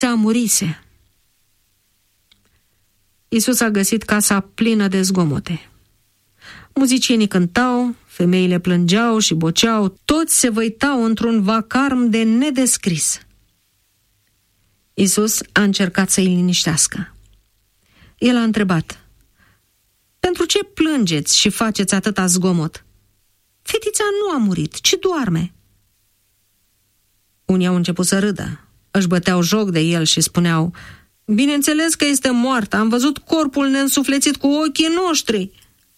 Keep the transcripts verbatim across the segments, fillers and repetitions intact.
a murise. Iisus a găsit casa plină de zgomote. Muzicienii cântau, femeile plângeau și boceau, toți se văitau într-un vacarm de nedescris. Iisus a încercat să-i liniștească. El a întrebat: pentru ce plângeți și faceți atâta zgomot? Fetița nu a murit, ci doarme. Unii au început să râdă, își băteau joc de el și spuneau: bineînțeles că este moartă, am văzut corpul neînsuflețit cu ochii noștri.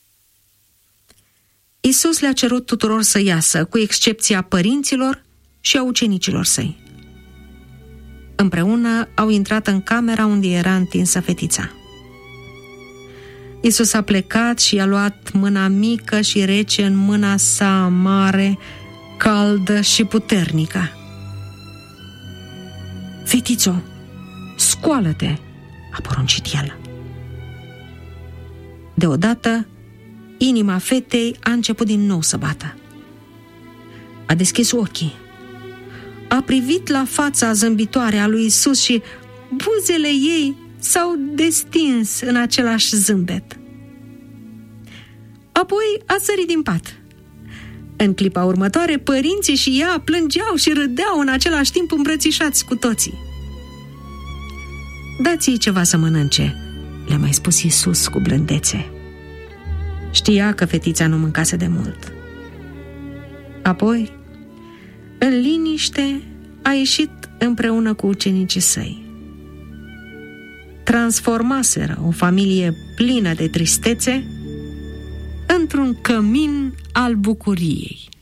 Iisus le-a cerut tuturor să iasă, cu excepția părinților și a ucenicilor săi. Împreună au intrat în camera unde era întinsă fetița. Iisus a plecat și i-a luat mâna mică și rece în mâna sa mare, caldă și puternică. Fetițo, scoală-te, a poruncit el. Deodată, inima fetei a început din nou să bată. A deschis ochii, a privit la fața zâmbitoare a lui Iisus și buzele ei s-au destins în același zâmbet. Apoi a sărit din pat. În clipa următoare, părinții și ea plângeau și râdeau în același timp îmbrățișați cu toții. Dați-i ceva să mănânce, le-a mai spus Iisus cu blândețe. Știa că fetița nu mâncase de mult. Apoi, în liniște, a ieșit împreună cu ucenicii săi. Transformaseră o familie plină de tristețe într-un cămin al bucuriei.